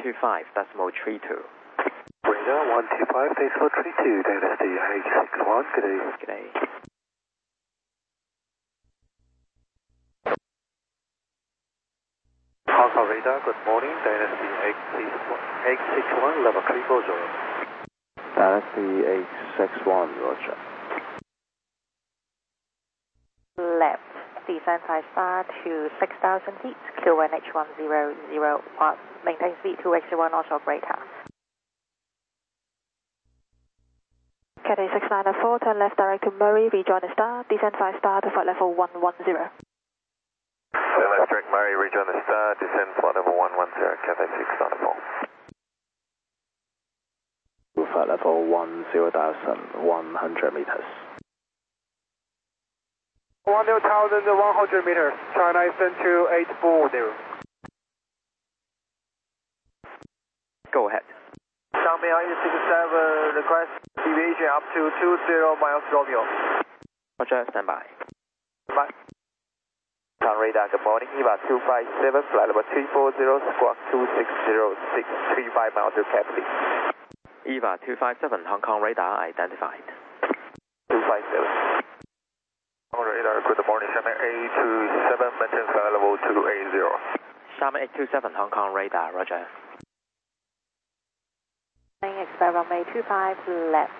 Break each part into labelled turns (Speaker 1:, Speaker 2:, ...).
Speaker 1: 125, decimal 32.
Speaker 2: Radar 125, decimal 32, Dynasty H61, good day.
Speaker 1: Good day.
Speaker 2: Hong Kong Radar, good morning, Dynasty H61, level 340.
Speaker 3: Dynasty H61, roger.
Speaker 4: Left, descend 5 star to 6,000 feet, QNH 1001, maintain speed 2x1, also radar. Cathay 6904, turn left direct to Murray, rejoin the star, descend 5 star to flight level 110.
Speaker 2: Turn left direct Murray, rejoin the star, descend flight level 110, Cathay 6904.
Speaker 3: Flight level 10,100 meters.
Speaker 2: 10,100 meters, China Eastern 2840.
Speaker 1: Go ahead.
Speaker 2: Xiamen 867, request deviation up to 20 miles Romeo.
Speaker 1: Roger, stand by.
Speaker 2: Bye. Hong Kong Radar, good morning, EVA 257, flight level 340, squawk 2606, 35 miles to Capital.
Speaker 1: EVA 257, Hong Kong radar identified.
Speaker 2: 257. Hong Kong Radar, good morning, Xiamen 827, maintain flight level 280.
Speaker 1: Xiamen 827, Hong Kong radar, roger.
Speaker 4: Expect runway 25 left.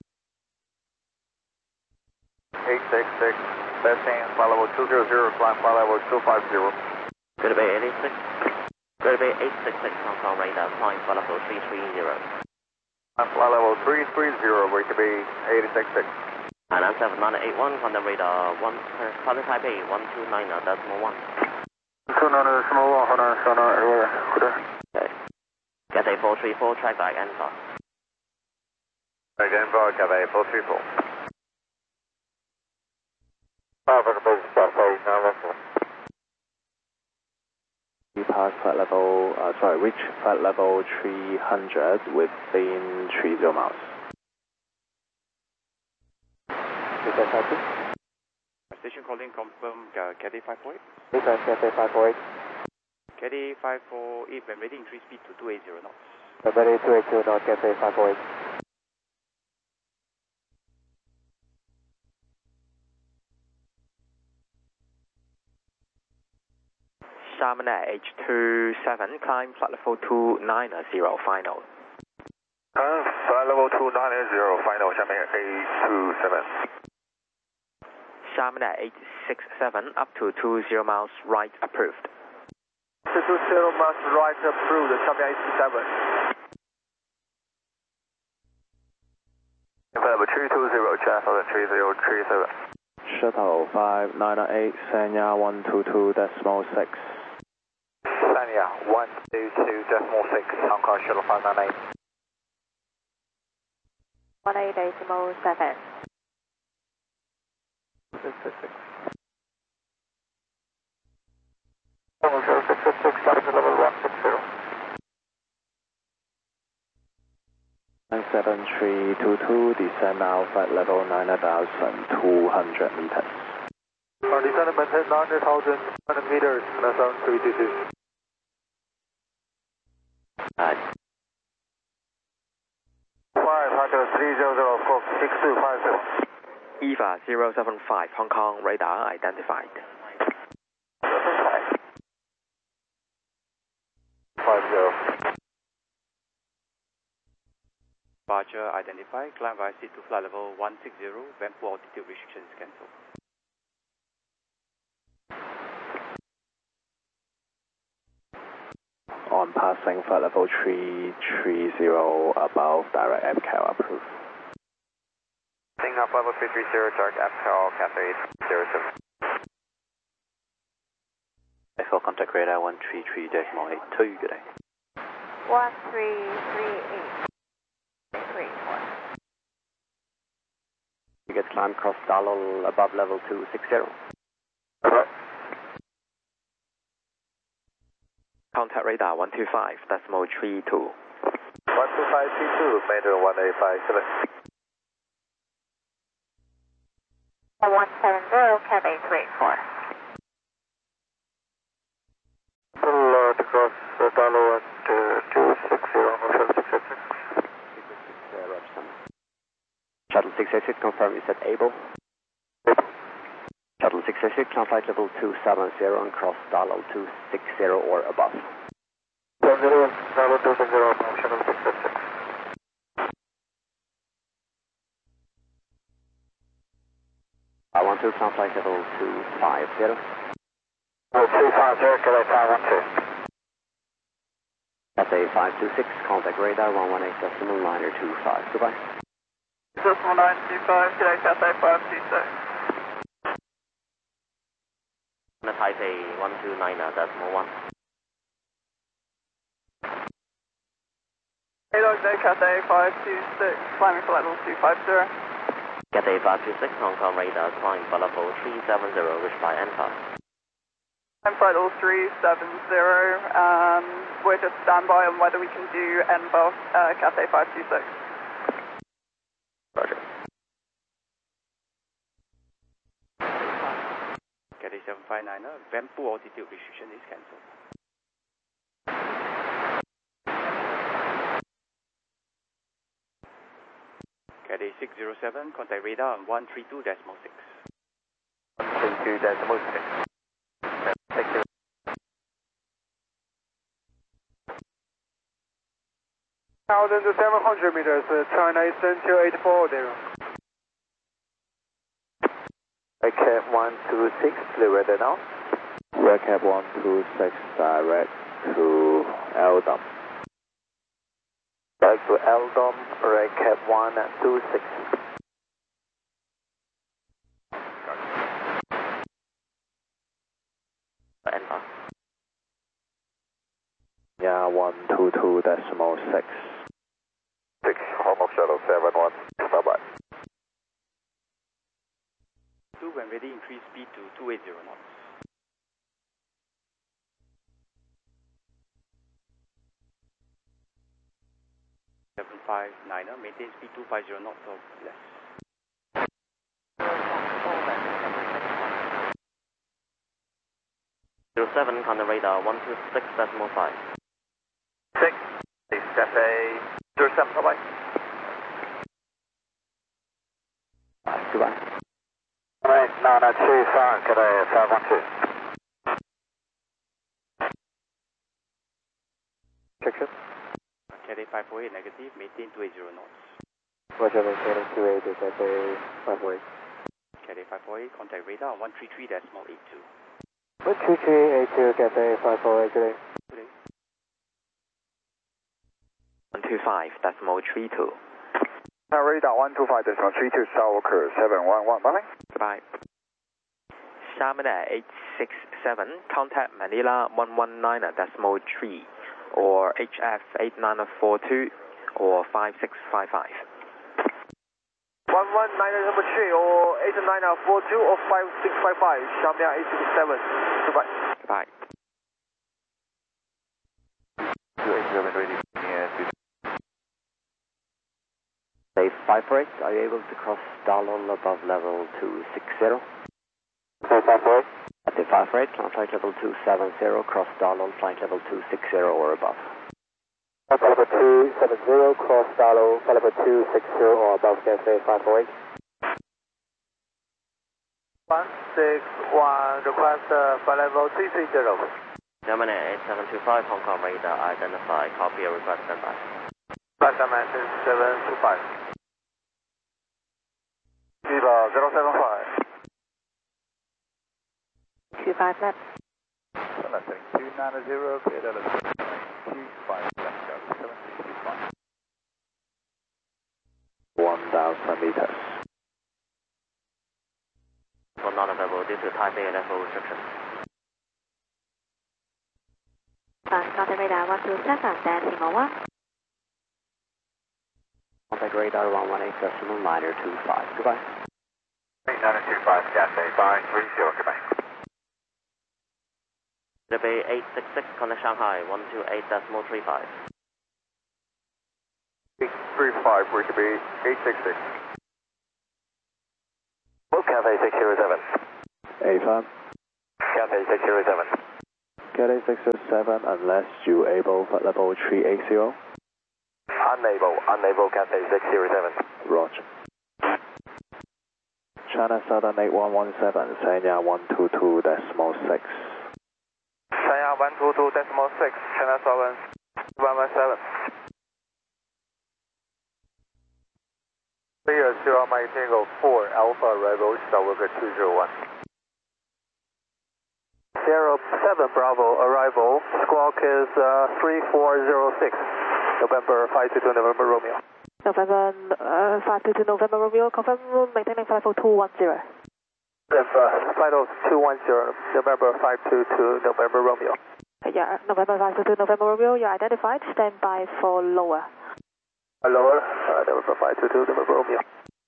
Speaker 2: 866, descend flight level 200, climb flight level 250.
Speaker 1: Good to be 86. Good to be 866, Hong Kong radar, flying flight level 330.
Speaker 2: Flight level 330, wait to be 866.
Speaker 1: And I'm 7981, on the radar, Southern Taipei 129.1.
Speaker 2: 290.1, hold on,
Speaker 1: Okay. Cathay 434, track back and stop.
Speaker 2: Again, for Cathay 434.
Speaker 3: Pass flight level, reach flight level 300 within 30 miles.
Speaker 5: Station calling, confirm Cathay 548.
Speaker 3: Cathay 548.
Speaker 5: Cathay 548, when ready, increase speed to 280 knots.
Speaker 3: Ready 280 knots, Cathay 548.
Speaker 1: Xiamen H27, climb flight level 290, final.
Speaker 2: Flight level 290, final, Xiamen 827.
Speaker 1: Xiamen 867, up to 20 miles right approved.
Speaker 2: 20 miles right approved, Xiamen 867. Flight level 220, traffic 3037.
Speaker 3: Shuttle 598, Sanya 122.6.
Speaker 2: Sanya 122.6, Hong Kong Shuttle 598.
Speaker 4: 18.7.
Speaker 3: 666.
Speaker 2: Level 666, level 160.
Speaker 3: 7322, descend now flight level 9,200 meters.
Speaker 2: Descend and maintain 9,200 meters, 9322. 500 Fox 6250.
Speaker 1: EVA 075, Hong Kong radar identified.
Speaker 2: 50.
Speaker 5: Departure identified, climb via seat to flight level 160, Vanpur altitude restrictions cancelled.
Speaker 3: On passing flight level 330 above, direct APCAL approved.
Speaker 2: Up level 330, direct APCAL, Cathay 07.
Speaker 1: FL contact radar 133.82, good day.
Speaker 4: 1338. 3.
Speaker 1: You get climb cross Darlow above level 260. Contact radar 125, decimal 32.
Speaker 2: 12532, maintain 1857.
Speaker 4: 170, Cathay 34.
Speaker 2: Full to cross Darlow at
Speaker 3: 686, confirm you said able. Shuttle 686, climb flight level 270 and cross dial 260 or above.
Speaker 2: 70, level 260 above, shuttle 686.
Speaker 3: I want to climb flight level 250.
Speaker 2: 250, Cadet 512.
Speaker 3: Cathay 526, contact radar 118.9 or 25. Goodbye.
Speaker 2: Decimal 925, Cadet Cathay 526.
Speaker 1: Taipei 129.1.
Speaker 2: Hello, Cadet Cathay 526, climbing flight level 250.
Speaker 1: Cathay 526, Hong Kong radar, climb flight level 370, reached by NFA.
Speaker 2: Climb flight level 370, we're just standby on whether we can do NBOS Cathay 526.
Speaker 1: Roger.
Speaker 5: Cathay 759, Vanpo altitude restriction is cancelled. Cathay 607, contact radar on 132.6.
Speaker 2: 132.6. 1,700 meters, China Eastern 2840. Cap 126, clear weather now.
Speaker 3: Red Cap 126, direct to Eldom.
Speaker 2: Direct to Eldom, Red Cap 126.
Speaker 1: NFA.
Speaker 3: Yeah, 122.6.
Speaker 2: 6, home of shuttle 71, bye-bye.
Speaker 5: 2, when ready, increase speed to 280 knots. Maintain speed 250 knots or less.
Speaker 1: 07, contact radar 126.5.
Speaker 2: 6, Cathay 07, bye-bye.
Speaker 3: Goodbye.
Speaker 2: Alright, 925, Cathay 512. Check.
Speaker 5: Cathay 548, negative, maintain 280 knots.
Speaker 2: Roger, maintaining 280, Cathay 548.
Speaker 5: Cathay 548, contact radar on 133.82.
Speaker 2: 13382, Cathay 548, good day.
Speaker 3: 125.32.
Speaker 2: Radar 125.32, South Walker 711, bye.
Speaker 5: Goodbye.
Speaker 6: Shamina 867, contact Manila 119.3 or HF 8942 or 5655.
Speaker 2: 119.3 or 8942 or 5655, Shamina 867, goodbye.
Speaker 6: Goodbye.
Speaker 2: 287 ready.
Speaker 3: Say 548, are you able to cross Dalol above level 260?
Speaker 2: Say 548.
Speaker 3: At the 548, climb flight level 270, cross Dalol, flight level 260 or above.
Speaker 2: Flight level 270, cross Dalol, flight level 260 or above, Cathay 548. 161, request flight level 330.
Speaker 1: Germany 8725, Hong Kong radar, identify, copy a request, standby.
Speaker 2: Germany 8725. Viva 075.
Speaker 4: 25 left.
Speaker 2: Selecting 290, clear the 25 left, 765.
Speaker 3: 1,000 meters.
Speaker 1: For not available due to Taipei level restriction.
Speaker 4: Contact radar 127.1.
Speaker 3: Contact radar 118.9 or 25. Goodbye.
Speaker 2: 8925, Cathay 530, goodbye.
Speaker 1: Taipei 866, contact Shanghai 128.35.
Speaker 2: 635, we're to be 866. Oh, Cathay 607.
Speaker 3: A-Fan.
Speaker 2: Cathay 607.
Speaker 3: Cathay 607, unless you able, flight level 380.
Speaker 2: Unable, Cathay 607.
Speaker 3: Roger. China Southern 8117, Sanya 122.6.
Speaker 2: Sanya 122.6, China Southern 117. Clear 0 Mike Tango 4 Alpha arrival, Skywalker 201. 07 Bravo arrival, squawk is 3406, November 522 November Romeo.
Speaker 4: November 522 November Romeo, confirm maintaining flight level 210.
Speaker 2: Flight level 210, November 522 November Romeo.
Speaker 4: Yeah, November 522 November Romeo, you're identified, stand by for lower.
Speaker 2: Lower, November 522 November Romeo.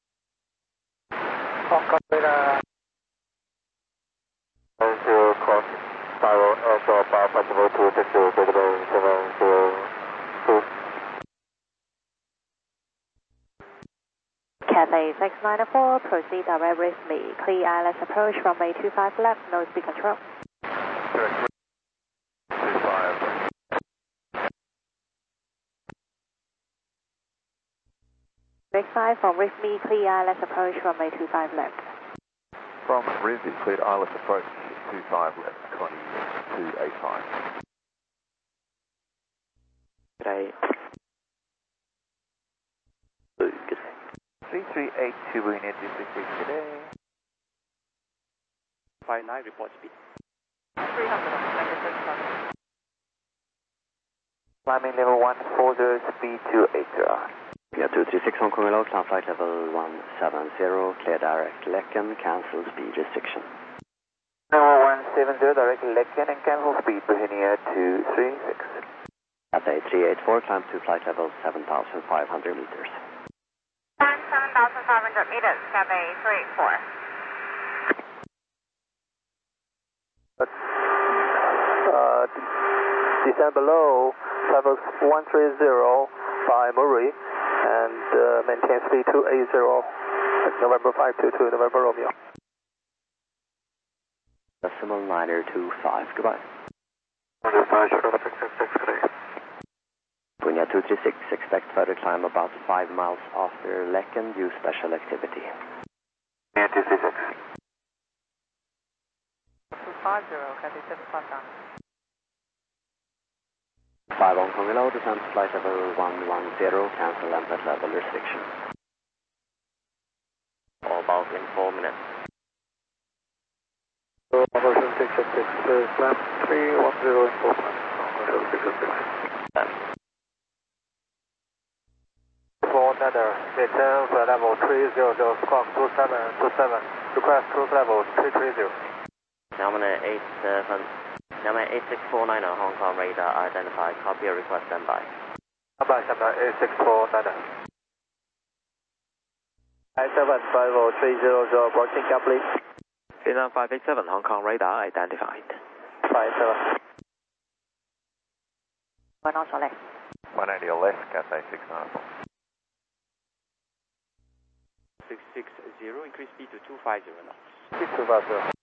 Speaker 2: Hong Kong radar. Cross, spiral, also about possible 260, visible 702.
Speaker 4: Cathay 694, proceed direct with me. Clear ILS approach from runway 25 left, no speed control.
Speaker 2: Correct. 25.
Speaker 4: Next 5 from with me, clear ILS approach from runway 25 left.
Speaker 7: From Rizzi, cleared ILS approach 25 left, 2285.
Speaker 6: G'day. Good.
Speaker 2: 3382 Boolean 266 today.
Speaker 5: 59 report speed.
Speaker 4: 300.
Speaker 2: Climbing level 140, speed 280.
Speaker 8: Yeah, 236 Hong Kong Hello, climb flight level 170, clear direct Lecken, cancel speed restriction.
Speaker 2: Level 170, direct Lecken and cancel speed, Bohemia 236.
Speaker 8: Cathay 384, climb to flight level 7,500 meters.
Speaker 4: 7,500 meters, Cathay 384.
Speaker 2: Descend below, level 130 by Murray, and maintain speed 280, November 522, November Romeo.
Speaker 8: Decimal 925, goodbye. Punya 236, expect further climb about 5 miles after Lecken, due special activity.
Speaker 2: 236.
Speaker 4: 250, Cathay 759.
Speaker 8: 5 Hong Kong Hello, descent flight level 110, cancel entry level restriction.
Speaker 1: All about in 4 minutes.
Speaker 2: Motion 666, climb 310 in 4 minutes. 4 Nether, return flight level 300, squawk 2727, request cruise level 330.
Speaker 1: Namina 8649 on Hong Kong radar identified. Copy your request, standby.
Speaker 2: Standby, 8649. 575030, approaching complete.
Speaker 6: Vietnam 587 Hong Kong radar identified.
Speaker 2: 57.
Speaker 4: One also left.
Speaker 7: 180 left, Cathay 694.
Speaker 5: 660, increase speed to 250 knots.
Speaker 2: 250.